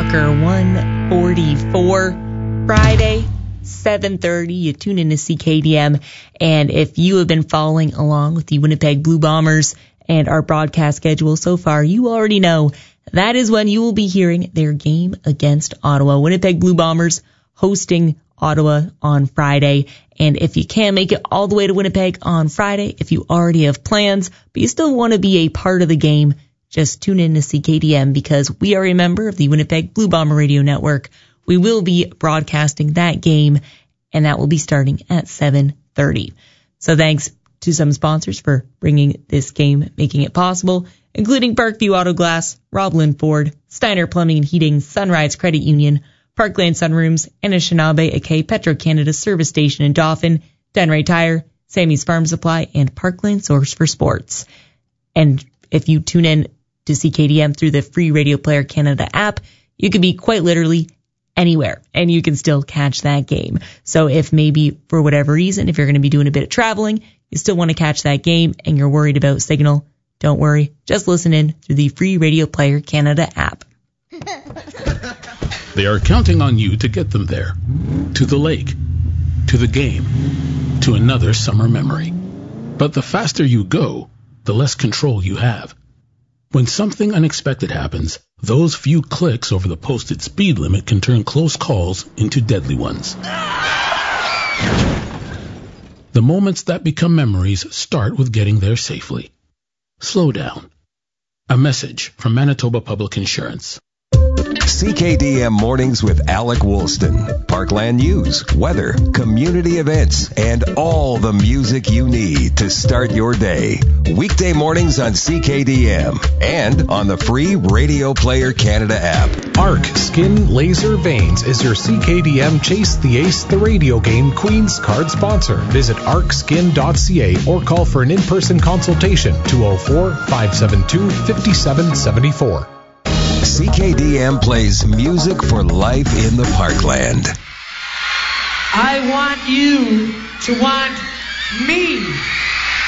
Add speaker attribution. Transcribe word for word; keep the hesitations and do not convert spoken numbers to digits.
Speaker 1: Soccer one forty-four, Friday, seven thirty. You tune in to C K D M. And if you have been following along with the Winnipeg Blue Bombers and our broadcast schedule so far, you already know that is when you will be hearing their game against Ottawa. Winnipeg Blue Bombers hosting Ottawa on Friday. And if you can't make it all the way to Winnipeg on Friday, if you already have plans, but you still want to be a part of the game, just tune in to C K D M because we are a member of the Winnipeg Blue Bomber Radio Network. We will be broadcasting that game, and that will be starting at seven thirty. So thanks to some sponsors for bringing this game, making it possible, including Parkview Auto Glass, Roblin Ford, Steiner Plumbing and Heating, Sunrise Credit Union, Parkland Sunrooms, Anishinaabe Ake Petro-Canada Service Station in Dauphin, Denray Tire, Sammy's Farm Supply, and Parkland Source for Sports. And if you tune in to C K D M through the free Radio Player Canada app, you can be quite literally anywhere and you can still catch that game. So if maybe for whatever reason, if you're going to be doing a bit of traveling, you still want to catch that game and you're worried about signal, don't worry. Just listen in through the free Radio Player Canada app.
Speaker 2: They are counting on you to get them there. To the lake. To the game. To another summer memory. But the faster you go, the less control you have. When something unexpected happens, those few clicks over the posted speed limit can turn close calls into deadly ones. The moments that become memories start with getting there safely. Slow down. A message from Manitoba Public Insurance.
Speaker 3: C K D M Mornings with Alec Woolston. Parkland news, weather, community events, and all the music you need to start your day. Weekday mornings on C K D M and on the free Radio Player Canada app.
Speaker 4: Arc Skin Laser Veins is your C K D M Chase the Ace the radio game Queen's card sponsor. Visit arc skin dot c a or call for an in-person consultation two oh four, five seven two, five seven seven four.
Speaker 3: C K D M plays music for life in the Parkland.
Speaker 5: I want you to want me.